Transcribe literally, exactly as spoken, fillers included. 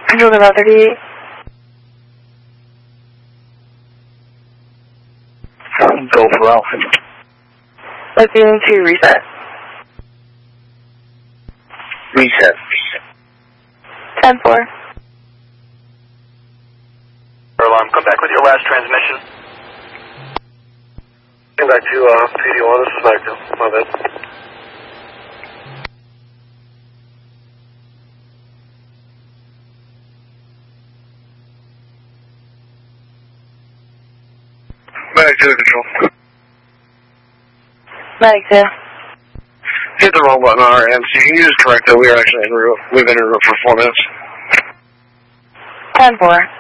Control about thirty-eight. Go for Alpha. Let's do to reset. Reset. ten four. Alarm, come back with your last transmission. Come back to uh, P D one, this is Magda. My bad. Medic two control. Medic two. Hit the wrong button on our end. So you can use correct though. We are actually in route. We've been in route for four minutes. ten four.